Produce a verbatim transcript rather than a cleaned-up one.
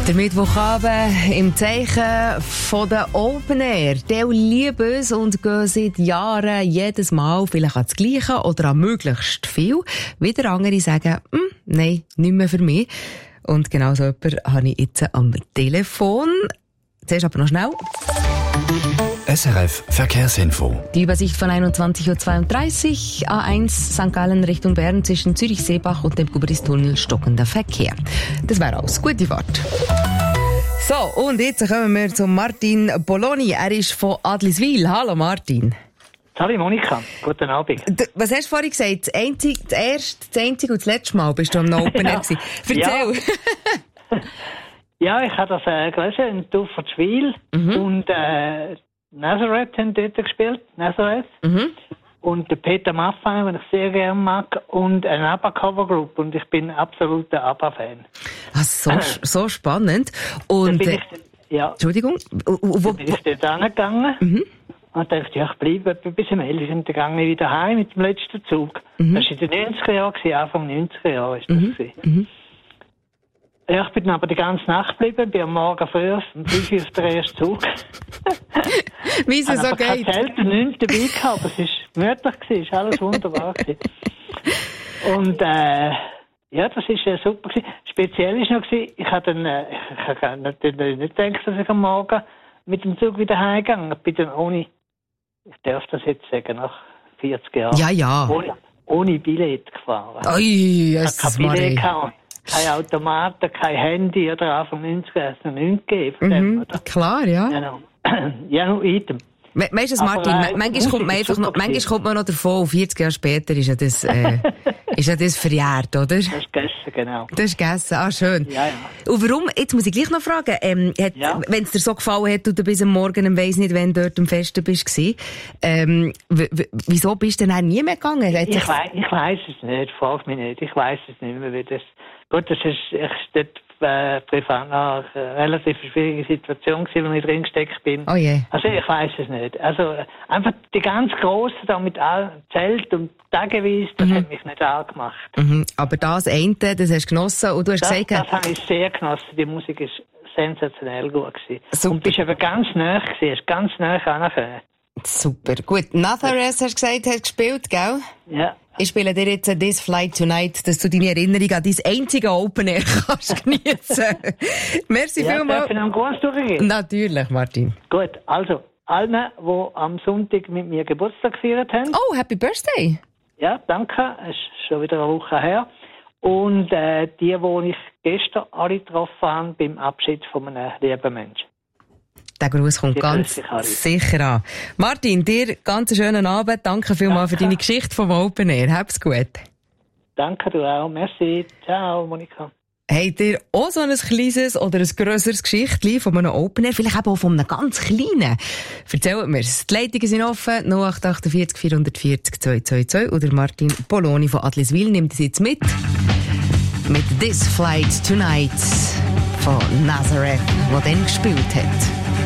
Der Mittwochabend im Zeichen von der Open Air. Die lieben es und gehen seit Jahren jedes Mal vielleicht an das Gleiche oder an möglichst viel. Wieder andere sagen, nein, nicht mehr für mich. Und genau so jemanden habe ich jetzt am Telefon. Zuerst aber noch schnell. S R F Verkehrsinfo. Die Übersicht von einundzwanzig Uhr zweiunddreißig, A eins Sankt Gallen Richtung Bern zwischen Zürich-Seebach und dem Gubristunnel stockender Verkehr. Das wäre alles. Gute Fahrt. So, und jetzt kommen wir zu Martin Poloni. Er ist von Adliswil. Hallo Martin. Hallo Monika, guten Abend. D- Was hast du vorhin gesagt? Das, einzige, das erste, das einzige und das letzte Mal bist du am Open Air gewesen. Erzähl. Ja. Ja, ich habe das äh, gelesen in Tuffertschwil mhm. und äh, Nazareth haben dort gespielt, Nazareth. Mhm. Und der Peter Maffay, den ich sehr gerne mag, und eine ABBA-Cover-Group. Und ich bin absoluter ABBA-Fan. Ah, so, so spannend. Und, bin äh, ich, ja, Entschuldigung. Wo, wo, bin ich dort angegangen mhm. und dachte, ja, ich bleibe etwa bis zum elf. Und dann gegangen wir wieder heim mit dem letzten Zug. Mhm. Das war in den neunziger Jahren, Anfang neunziger Jahre ist das mhm. Mhm. Ja, ich bin aber die ganze Nacht geblieben, bin am Morgen früh um fünf Uhr auf der ersten Zug. Wie es so aber geht. Ich hatte Zelt und nichts dabei gehabt, aber es war gemütlich, es war alles wunderbar. Und äh, ja, das war äh, super. Speziell war noch, ich hatte dann, äh, ich habe natürlich nicht gedacht, dass ich am Morgen mit dem Zug wieder heimgegangen bin. Dann ohne, ich darf das jetzt sagen, nach vierzig Jahren. Ja, ja. Ohne, ohne Billett gefahren. Ui, es ist kein Billett gehabt. Kein Automaten, kein Handy oder Anfang neunziger hat es noch nichts gegeben. Mhm, dem, klar, ja. Genau. Ja, noch item. We weißt du, Martin, äh, manchmal kommt man einfach noch, manchmal kommt man noch davon, vierzig Jahre später ist ja das, äh, ist ja das verjährt, oder? Das ist gegessen, genau. Das ist gegessen, ah, schön. Ja, ja. Und warum, jetzt muss ich gleich noch fragen, ähm, hat, ja. wenn es dir so gefallen hat, du bis am Morgen, weiss nicht, wenn du dort am Festen bist, ähm, wieso bist du denn auch nie mehr gegangen? Ich, ich, weiss, ich weiss es nicht, frag mich nicht, ich weiss es nicht mehr, wie das, gut, das ist, ich dort, äh, privat noch eine relativ schwierige Situation gewesen, wo ich drin gesteckt bin. Oh je. Also ich weiss es nicht. Also einfach die ganz Grossen da mit all Zelt und Tageweise, das mhm. hat mich nicht angemacht. Mhm. Aber das eine, das hast du genossen und du hast das, gesagt... Das habe ich sehr genossen. Die Musik ist sensationell gut gewesen. Super. Und bist eben ganz nah gewesen, hast ganz nah angekommen. Super. Gut. Nazareth, hast du gesagt, hast gespielt, gell? Ja. Ich spiele dir jetzt «This Flight Tonight», dass du deine Erinnerung an dein einzige Open Air kannst geniessen. Merci ja, vielmals. Darf ich noch einen Gruß durchgehen? Natürlich, Martin. Gut, also, allen, die am Sonntag mit mir Geburtstag gefeiert haben. Oh, Happy Birthday! Ja, danke. Es ist schon wieder eine Woche her. Und äh, die, die ich gestern alle getroffen habe, beim Abschied von einem lieben Menschen. Der Gruß kommt die ganz sicher an. Martin, dir ganz einen schönen Abend. Danke vielmals für deine Geschichte vom Open Air. Hab's gut. Danke, du auch. Merci. Ciao, Monika. Habt ihr auch so ein kleines oder ein grösseres Geschichtchen von einem Open Air? Vielleicht eben auch von einem ganz kleinen? Erzählt mir's. Die Leitungen sind offen. null acht acht vier vier vier null zwei zwei zwei. Oder Martin Poloni von Adliswil nimmt es jetzt mit. Mit «This Flight Tonight» von Nazareth, der dann gespielt hat.